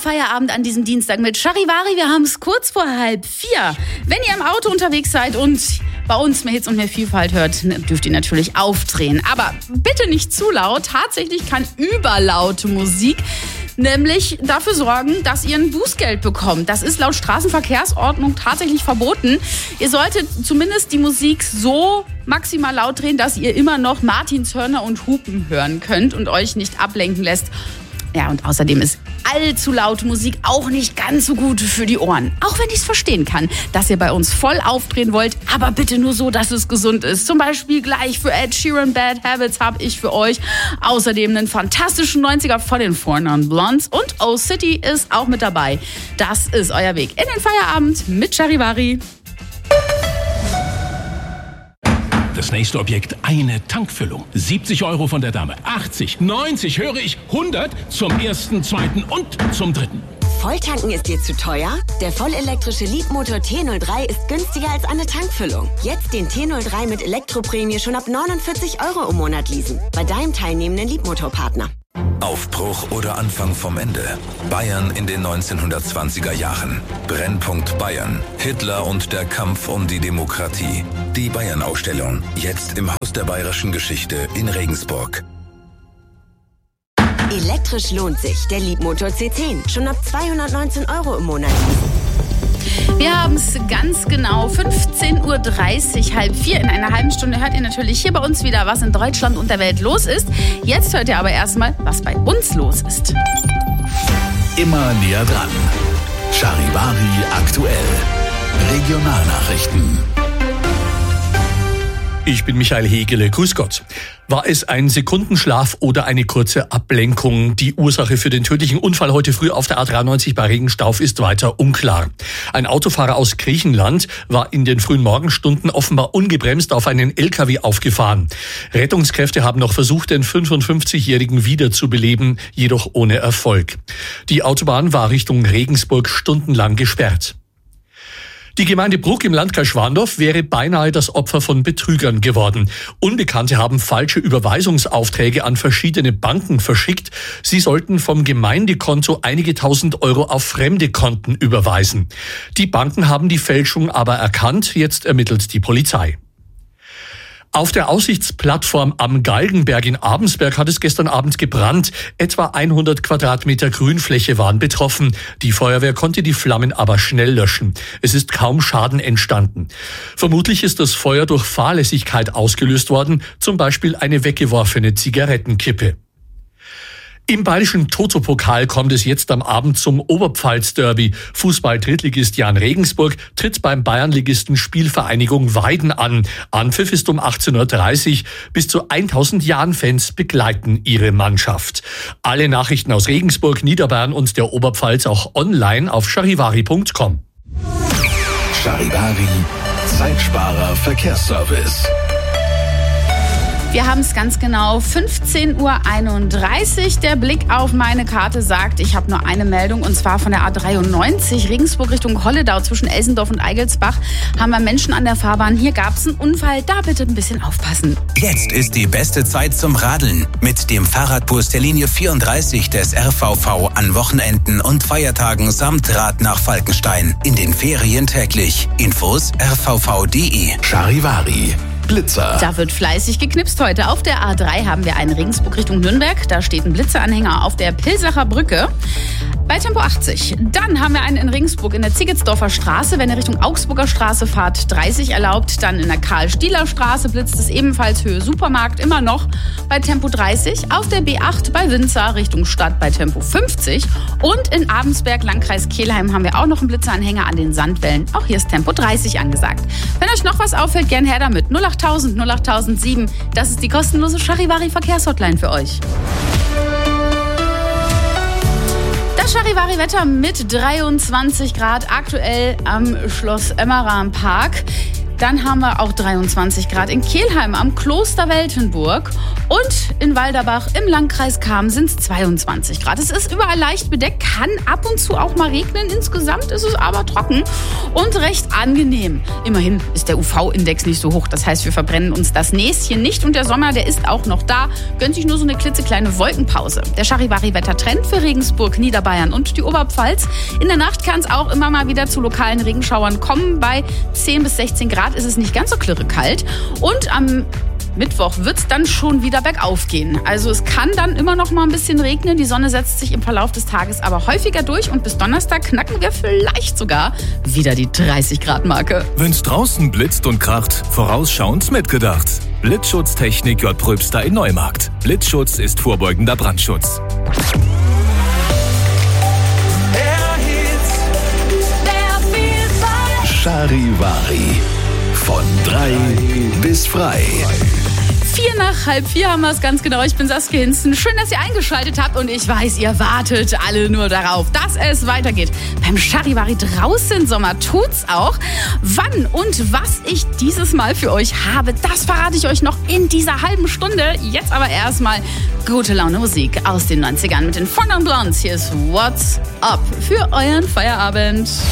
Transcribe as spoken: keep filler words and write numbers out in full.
Feierabend an diesem Dienstag mit Charivari. Wir haben es kurz vor halb vier. Wenn ihr im Auto unterwegs seid und bei uns mehr Hits und mehr Vielfalt hört, dürft ihr natürlich aufdrehen. Aber bitte nicht zu laut. Tatsächlich kann überlaute Musik nämlich dafür sorgen, dass ihr ein Bußgeld bekommt. Das ist laut Straßenverkehrsordnung tatsächlich verboten. Ihr solltet zumindest die Musik so maximal laut drehen, dass ihr immer noch Martinshörner und Hupen hören könnt und euch nicht ablenken lässt. Ja, und außerdem ist allzu laute Musik auch nicht ganz so gut für die Ohren. Auch wenn ich es verstehen kann, dass ihr bei uns voll aufdrehen wollt, aber bitte nur so, dass es gesund ist. Zum Beispiel gleich für Ed Sheeran Bad Habits habe ich für euch außerdem einen fantastischen neunziger von den Four Non Blondes und O-City ist auch mit dabei. Das ist euer Weg in den Feierabend mit Charivari. Das nächste Objekt, eine Tankfüllung. siebzig Euro von der Dame, achtzig, neunzig, höre ich, hundert zum ersten, zweiten und zum dritten. Volltanken ist dir zu teuer? Der vollelektrische Leapmotor T null drei ist günstiger als eine Tankfüllung. Jetzt den T null drei mit Elektroprämie schon ab neunundvierzig Euro im Monat leasen. Bei deinem teilnehmenden Leapmotor-Partner. Aufbruch oder Anfang vom Ende. Bayern in den neunzehnhundertzwanziger Jahren. Brennpunkt Bayern. Hitler und der Kampf um die Demokratie. Die Bayern-Ausstellung. Jetzt im Haus der bayerischen Geschichte in Regensburg. Elektrisch lohnt sich. Der Leapmotor C zehn. Schon ab zweihundertneunzehn Euro im Monat. Wir haben es ganz genau fünfzehn Uhr dreißig, halb vier. In einer halben Stunde hört ihr natürlich hier bei uns wieder, was in Deutschland und der Welt los ist. Jetzt hört ihr aber erstmal, was bei uns los ist. Immer näher dran. Charivari aktuell. Regionalnachrichten. Ich bin Michael Hegele, grüß Gott. War es ein Sekundenschlaf oder eine kurze Ablenkung? Die Ursache für den tödlichen Unfall heute früh auf der A dreiundneunzig bei Regenstauf ist weiter unklar. Ein Autofahrer aus Griechenland war in den frühen Morgenstunden offenbar ungebremst auf einen L K W aufgefahren. Rettungskräfte haben noch versucht, den fünfundfünfzigjährigen wiederzubeleben, jedoch ohne Erfolg. Die Autobahn war Richtung Regensburg stundenlang gesperrt. Die Gemeinde Bruck im Landkreis Schwandorf wäre beinahe das Opfer von Betrügern geworden. Unbekannte haben falsche Überweisungsaufträge an verschiedene Banken verschickt. Sie sollten vom Gemeindekonto einige tausend Euro auf fremde Konten überweisen. Die Banken haben die Fälschung aber erkannt. Jetzt ermittelt die Polizei. Auf der Aussichtsplattform am Galgenberg in Abensberg hat es gestern Abend gebrannt. Etwa hundert Quadratmeter Grünfläche waren betroffen. Die Feuerwehr konnte die Flammen aber schnell löschen. Es ist kaum Schaden entstanden. Vermutlich ist das Feuer durch Fahrlässigkeit ausgelöst worden, zum Beispiel eine weggeworfene Zigarettenkippe. Im bayerischen Toto-Pokal kommt es jetzt am Abend zum Oberpfalz-Derby. Fußball-Drittligist Jan Regensburg tritt beim Bayernligisten Spielvereinigung Weiden an. Anpfiff ist um achtzehn Uhr dreißig. Bis zu tausend Jan-Fans begleiten ihre Mannschaft. Alle Nachrichten aus Regensburg, Niederbayern und der Oberpfalz auch online auf charivari punkt com. Charivari, Zeitsparer Verkehrsservice. Wir haben es ganz genau fünfzehn Uhr einunddreißig. Der Blick auf meine Karte sagt, ich habe nur eine Meldung und zwar von der A dreiundneunzig Regensburg Richtung Holledau zwischen Elsendorf und Eigelsbach haben wir Menschen an der Fahrbahn. Hier gab es einen Unfall, da bitte ein bisschen aufpassen. Jetzt ist die beste Zeit zum Radeln mit dem Fahrradbus der Linie vierunddreißig des R V V an Wochenenden und Feiertagen samt Rad nach Falkenstein. In den Ferien täglich. Infos r v v punkt d e. Charivari. Blitzer. Da wird fleißig geknipst heute. Auf der A drei haben wir einen Regensburg Richtung Nürnberg. Da steht ein Blitzeranhänger auf der Pilsacher Brücke bei Tempo achtzig. Dann haben wir einen in Regensburg in der Ziegetsdorfer Straße. Wenn ihr Richtung Augsburger Straße fahrt, dreißig erlaubt. Dann in der Karl-Stieler Straße blitzt es ebenfalls Höhe Supermarkt immer noch bei Tempo dreißig. Auf der B acht bei Winzer Richtung Stadt bei Tempo fünfzig. Und in Abensberg, Landkreis Kelheim, haben wir auch noch einen Blitzeranhänger an den Sandwellen. Auch hier ist Tempo dreißig angesagt. Wenn euch noch was auffällt, gern her damit. null achttausend, null achttausendsieben. Das ist die kostenlose Charivari Verkehrshotline für euch. Das Charivari-Wetter mit dreiundzwanzig Grad aktuell am Schloss Emmeram Park. Dann haben wir auch dreiundzwanzig Grad in Kelheim am Kloster Weltenburg Und in Walderbach im Landkreis Cham sind es zweiundzwanzig Grad. Es ist überall leicht bedeckt, kann ab und zu auch mal regnen. Insgesamt ist es aber trocken und recht angenehm. Immerhin ist der U V-Index nicht so hoch. Das heißt, wir verbrennen uns das Näschen nicht. Und der Sommer, der ist auch noch da. Gönnt sich nur so eine klitzekleine Wolkenpause. Der Charivari-Wettertrend für Regensburg, Niederbayern und die Oberpfalz. In der Nacht kann es auch immer mal wieder zu lokalen Regenschauern kommen. Bei zehn bis sechzehn Grad ist es nicht ganz so klirrekalt. Und am Mittwoch wird es dann schon wieder bergauf gehen. Also es kann dann immer noch mal ein bisschen regnen. Die Sonne setzt sich im Verlauf des Tages aber häufiger durch. Und bis Donnerstag knacken wir vielleicht sogar wieder die dreißig Grad Marke. Wenn's draußen blitzt und kracht, vorausschauend mitgedacht. Blitzschutztechnik J. Pröbster in Neumarkt. Blitzschutz ist vorbeugender Brandschutz. Charivari. Von drei bis frei. Vier nach halb vier haben wir es ganz genau. Ich bin Saskia Hinzen. Schön, dass ihr eingeschaltet habt und ich weiß, ihr wartet alle nur darauf, dass es weitergeht. Beim Charivari draußen Sommer tut's auch. Wann und was ich dieses Mal für euch habe, das verrate ich euch noch in dieser halben Stunde. Jetzt aber erstmal gute Laune Musik aus den neunzigern mit den Four Non Blondes. Hier ist What's Up für euren Feierabend.